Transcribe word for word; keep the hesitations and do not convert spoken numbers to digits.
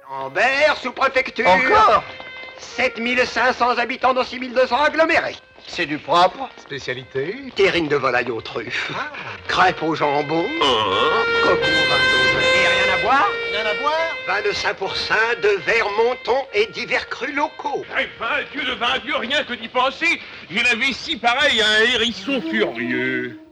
Ambert, sous-préfecture. Encore? sept mille cinq cents habitants dans six mille deux cents agglomérés. C'est du propre. Spécialité? Terrine de volaille aux truffes. Ah. Crêpes au jambon. Coco vingt-deux. Et rien à boire? Rien à boire? vingt-cinq pour cent de verre monton et divers crus locaux. Eh ben, Dieu de vingt Dieu, rien que d'y penser, j'ai la vessie pareille à un hérisson furieux.